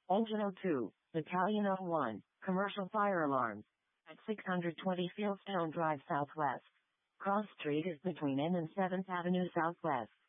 Engine 02, Battalion 01, Commercial Fire Alarms. At 620 Fieldstone Drive Southwest. Cross Street is between N and 7th Avenue Southwest.